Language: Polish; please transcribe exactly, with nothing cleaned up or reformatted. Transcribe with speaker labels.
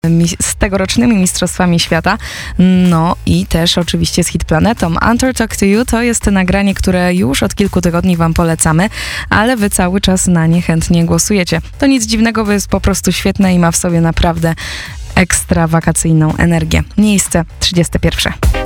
Speaker 1: z tegorocznymi Mistrzostwami Świata, no i też oczywiście z Hit Planetą. Until Talk to You to jest nagranie, które już od kilku tygodni wam polecamy, ale wy cały czas na nie chętnie głosujecie. To nic dziwnego, bo jest po prostu świetne i ma w sobie naprawdę ekstra wakacyjną energię. Miejsce trzydzieste pierwsze.